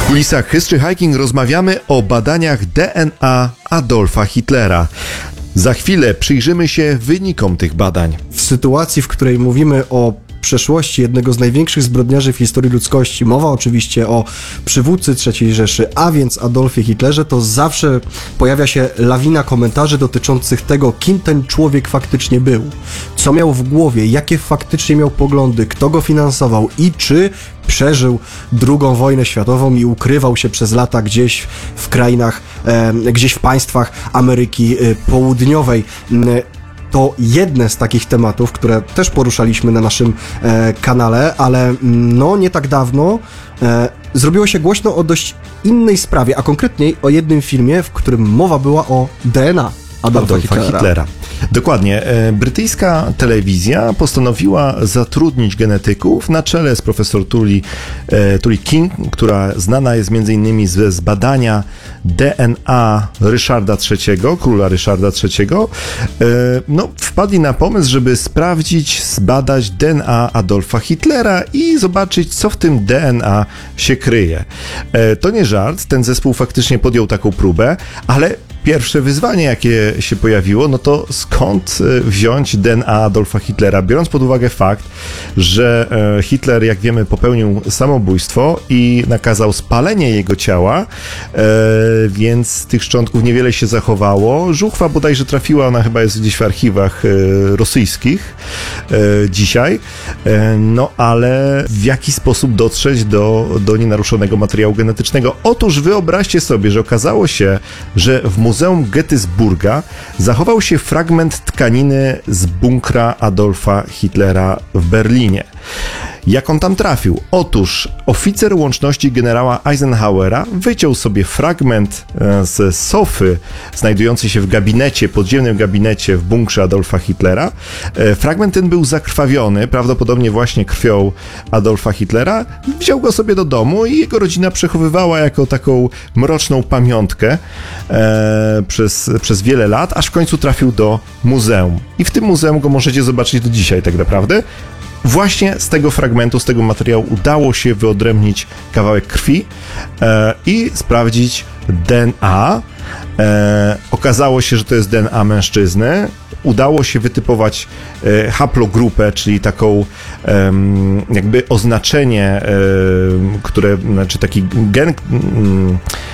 W kulisach History Hiking rozmawiamy o badaniach DNA Adolfa Hitlera. Za chwilę przyjrzymy się wynikom tych badań. W sytuacji, w której mówimy o przeszłości jednego z największych zbrodniarzy w historii ludzkości, mowa oczywiście o przywódcy III Rzeszy, a więc Adolfie Hitlerze, to zawsze pojawia się lawina komentarzy dotyczących tego, kim ten człowiek faktycznie był, co miał w głowie, jakie faktycznie miał poglądy, kto go finansował i czy przeżył II wojnę światową i ukrywał się przez lata gdzieś w krainach, gdzieś w państwach Ameryki Południowej. To jedne z takich tematów, które też poruszaliśmy na naszym kanale, ale nie tak dawno zrobiło się głośno o dość innej sprawie, a konkretniej o jednym filmie, w którym mowa była o DNA Adolfa Hitlera. Dokładnie. Brytyjska telewizja postanowiła zatrudnić genetyków na czele z profesor Tully King, która znana jest m.in. z badania DNA Ryszarda III, króla Ryszarda III. Wpadli na pomysł, żeby zbadać DNA Adolfa Hitlera i zobaczyć, co w tym DNA się kryje. To nie żart, ten zespół faktycznie podjął taką próbę, ale pierwsze wyzwanie, jakie się pojawiło, to skąd wziąć DNA Adolfa Hitlera, biorąc pod uwagę fakt, że Hitler, jak wiemy, popełnił samobójstwo i nakazał spalenie jego ciała, więc tych szczątków niewiele się zachowało. Żuchwa bodajże trafiła, ona chyba jest gdzieś w archiwach rosyjskich dzisiaj, ale w jaki sposób dotrzeć do nienaruszonego materiału genetycznego? Otóż wyobraźcie sobie, że okazało się, że w Muzeum Gettysburga zachował się fragment tkaniny z bunkra Adolfa Hitlera w Berlinie. Jak on tam trafił? Otóż oficer łączności generała Eisenhowera wyciął sobie fragment z sofy znajdującej się w gabinecie, podziemnym gabinecie w bunkrze Adolfa Hitlera. Fragment ten był zakrwawiony, prawdopodobnie właśnie krwią Adolfa Hitlera. Wziął go sobie do domu i jego rodzina przechowywała jako taką mroczną pamiątkę przez wiele lat, aż w końcu trafił do muzeum. I w tym muzeum go możecie zobaczyć do dzisiaj tak naprawdę. Właśnie z tego fragmentu, z tego materiału udało się wyodrębnić kawałek krwi i sprawdzić DNA. Okazało się, że to jest DNA mężczyzny. Udało się wytypować haplogrupę, czyli taką jakby oznaczenie, taki gen,